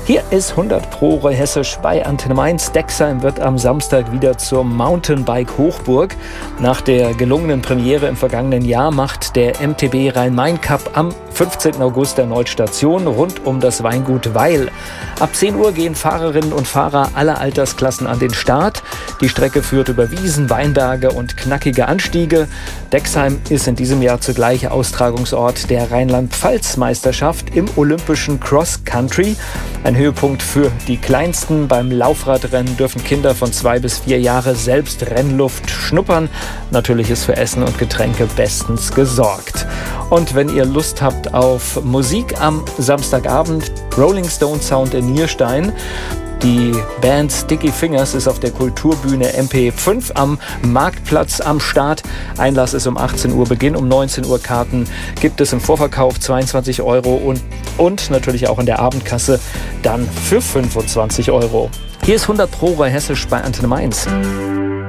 Hier ist 100 Pro Hessisch bei Antenne Mainz. Dexheim wird am Samstag wieder zur Mountainbike-Hochburg. Nach der gelungenen Premiere im vergangenen Jahr macht der MTB Rhein-Main-Cup am 15. August erneut Station rund um das Weingut Weil. Ab 10 Uhr gehen Fahrerinnen und Fahrer aller Altersklassen an den Start. Die Strecke führt über Wiesen, Weinberge und knackige Anstiege. Dexheim ist in diesem Jahr zugleich Austragungsort der Rheinland-Pfalz-Meisterschaft im olympischen Cross-Country. Ein Höhepunkt für die Kleinsten. Beim Laufradrennen dürfen Kinder von 2 bis 4 Jahre selbst Rennluft schnuppern. Natürlich ist für Essen und Getränke bestens gesorgt. Und wenn ihr Lust habt auf Musik am Samstagabend, Rolling Stone Sound in Nierstein. Die Band Sticky Fingers ist auf der Kulturbühne MP5 am Marktplatz am Start. Einlass ist um 18 Uhr, Beginn um 19 Uhr. Karten gibt es im Vorverkauf 22 € und natürlich auch in der Abendkasse dann für 25 €. Hier ist 100 Pro Hessisch bei Antenne Mainz.